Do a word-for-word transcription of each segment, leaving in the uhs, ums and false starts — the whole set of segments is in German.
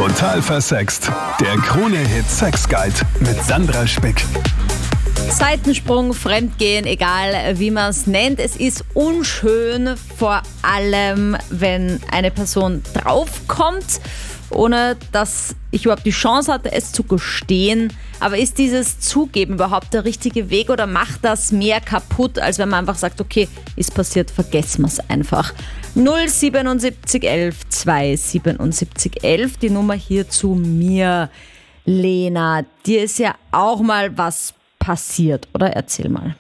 Total versext. Der Krone-Hit Sex Guide mit Sandra Spick. Seitensprung, Fremdgehen, egal wie man es nennt. Es ist unschön, vor allem wenn eine Person draufkommt, ohne dass ich überhaupt die Chance hatte, es zu gestehen. Aber ist dieses Zugeben überhaupt der richtige Weg oder macht das mehr kaputt, als wenn man einfach sagt, okay, ist passiert, vergessen wir es einfach. null siebenundsiebzig elf zweihundertsiebenundsiebzig elf, die Nummer hier zu mir. Lena, dir ist ja auch mal was passiert, oder? Erzähl mal.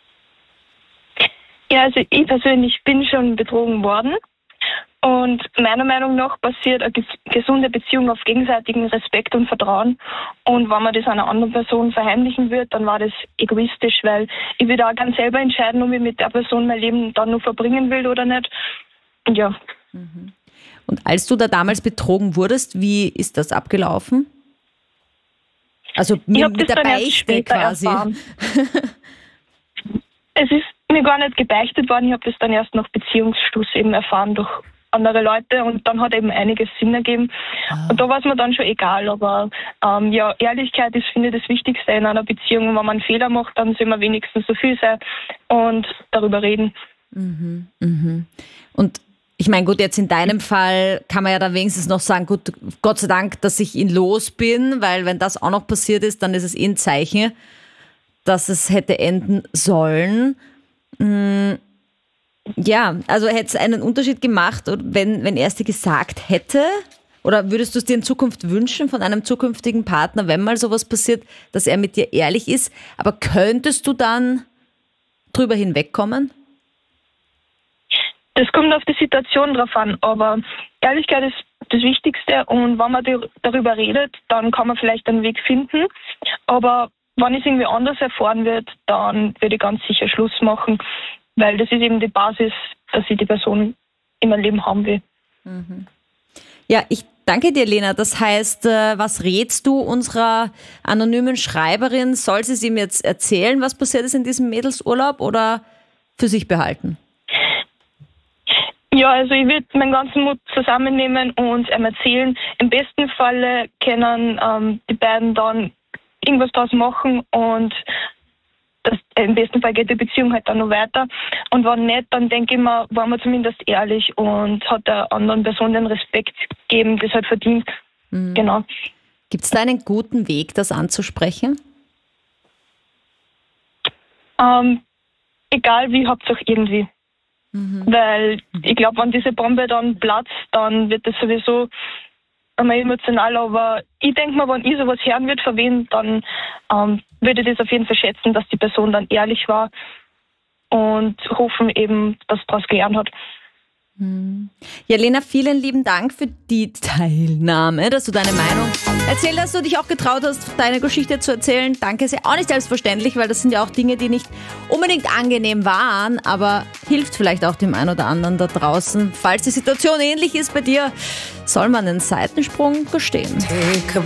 Ja, also ich persönlich bin schon betrogen worden. Und meiner Meinung nach basiert eine gesunde Beziehung auf gegenseitigen Respekt und Vertrauen. Und wenn man das einer anderen Person verheimlichen wird, dann war das egoistisch, weil ich will auch ganz selber entscheiden, ob ich mit der Person mein Leben dann nur verbringen will oder nicht. Und ja. Und als du da damals betrogen wurdest, wie ist das abgelaufen? Also mit, mit der Beichte quasi. Erfahren. Es ist mir gar nicht gebeichtet worden, ich habe das dann erst nach Beziehungsschluss eben erfahren durch andere Leute und dann hat eben einiges Sinn ergeben. Ah. Und da war es mir dann schon egal, aber ähm, ja, Ehrlichkeit ist, finde ich, das Wichtigste in einer Beziehung. Wenn man einen Fehler macht, dann soll man wenigstens so viel sein und darüber reden. Mhm, mhm. Und ich meine, gut, jetzt in deinem Fall kann man ja dann wenigstens noch sagen, gut, Gott sei Dank, dass ich ihn los bin, weil wenn das auch noch passiert ist, dann ist es eh ein Zeichen, dass es hätte enden sollen. Mhm. Ja, also hätte es einen Unterschied gemacht, wenn, wenn er es dir gesagt hätte? Oder würdest du es dir in Zukunft wünschen von einem zukünftigen Partner, wenn mal sowas passiert, dass er mit dir ehrlich ist? Aber könntest du dann drüber hinwegkommen? Das kommt auf die Situation drauf an, aber Ehrlichkeit ist das Wichtigste und wenn man darüber redet, dann kann man vielleicht einen Weg finden. Aber wenn es irgendwie anders erfahren wird, dann würde ich ganz sicher Schluss machen, weil das ist eben die Basis, dass ich die Person in meinem Leben haben will. Mhm. Ja, ich danke dir, Lena. Das heißt, was rätst du unserer anonymen Schreiberin? Soll sie es ihm jetzt erzählen, was passiert ist in diesem Mädelsurlaub oder für sich behalten? Ja, also ich würde meinen ganzen Mut zusammennehmen und ihm erzählen. Im besten Falle können ähm, die beiden dann irgendwas daraus machen und das, im besten Fall geht die Beziehung halt dann noch weiter. Und wenn nicht, dann denke ich mir, war man zumindest ehrlich und hat der anderen Person den Respekt gegeben, das halt verdient. Mhm. Genau. Gibt es da einen guten Weg, das anzusprechen? Ähm, egal wie, Hauptsache irgendwie. Mhm. Weil ich glaube, wenn diese Bombe dann platzt, dann wird das sowieso einmal emotional, aber ich denke mal, wenn ich sowas hören würde von wem, dann ähm, würde ich das auf jeden Fall schätzen, dass die Person dann ehrlich war und hoffen eben, dass daraus gelernt hat. Ja, Lena, vielen lieben Dank für die Teilnahme, dass du deine Meinung erzählt hast, dass du dich auch getraut hast, deine Geschichte zu erzählen. Danke, ist ja auch nicht selbstverständlich, weil das sind ja auch Dinge, die nicht unbedingt angenehm waren, aber hilft vielleicht auch dem einen oder anderen da draußen. Falls die Situation ähnlich ist bei dir, soll man einen Seitensprung gestehen.